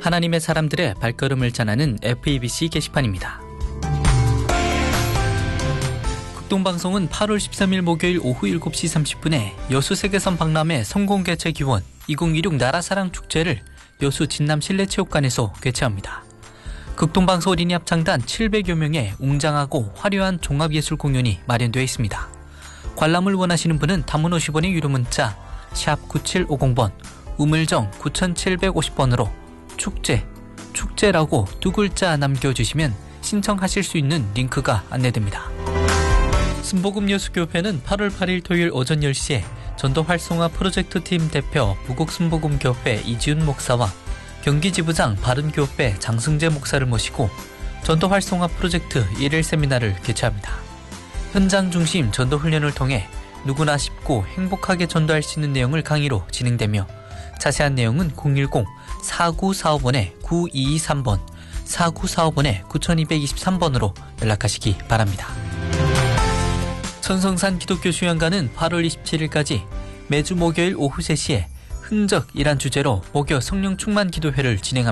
하나님의 사람들의 발걸음을 전하는 FEBC 게시판입니다. 극동방송은 8월 13일 목요일 오후 7시 30분에 여수 세계선 박람회 성공개최 기원 2016 나라사랑 축제를 여수 진남 실내체육관에서 개최합니다. 극동방송 어린이 합창단 700여 명의 웅장하고 화려한 종합예술 공연이 마련되어 있습니다. 관람을 원하시는 분은 단문 50원의 유료 문자 샵 9750번, 우물정 9750번으로 축제라고 두 글자 남겨주시면 신청하실 수 있는 링크가 안내됩니다. 순복음여수교회는 8월 8일 토요일 오전 10시에 전도 활성화 프로젝트팀 대표 부곡순복음교회 이지훈 목사와 경기지부장 바른교회 장승재 목사를 모시고 전도 활성화 프로젝트 1일 세미나를 개최합니다. 현장 중심 전도 훈련을 통해 누구나 쉽고 행복하게 전도할 수 있는 내용을 강의로 진행되며 자세한 내용은 010-4945-9223번, 4945-9223번으로 연락하시기 바랍니다. 천성산 기독교 수양관은 8월 27일까지 매주 목요일 오후 3시에 흔적이란 주제로 목요 성령 충만 기도회를 진행합니다.